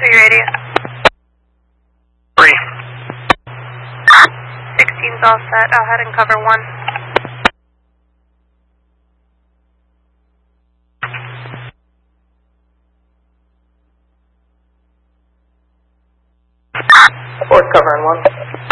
ready. 3. 16's all set. I'll head and cover 1. Ford covering 1.